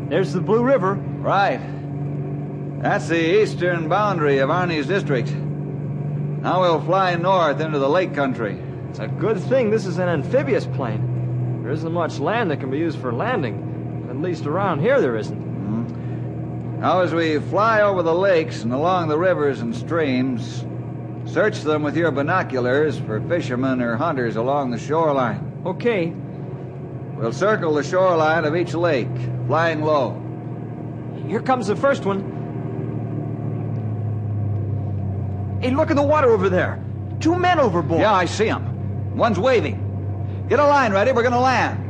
There's the Blue River. Right. That's the eastern boundary of Arnie's district. Now we'll fly north into the lake country. It's a good thing this is an amphibious plane. There isn't much land that can be used for landing. At least around here there isn't. Now as we fly over the lakes and along the rivers and streams, search them with your binoculars for fishermen or hunters along the shoreline. Okay. We'll circle the shoreline of each lake, flying low. Here comes the first one. Hey, look at the water over there. 2 men overboard. Yeah, I see them. One's waving. Get a line ready, we're gonna land.